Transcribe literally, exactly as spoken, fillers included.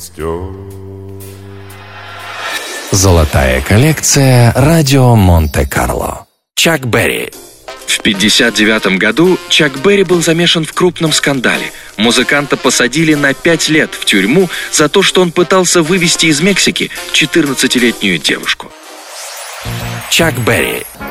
Золотая коллекция «Радио Монте-Карло». Чак Берри. В пятьдесят девятом году Чак Берри был замешан в крупном скандале. Музыканта посадили на пять лет в тюрьму за то, что он пытался вывезти из Мексики четырнадцатилетнюю девушку. Чак Берри.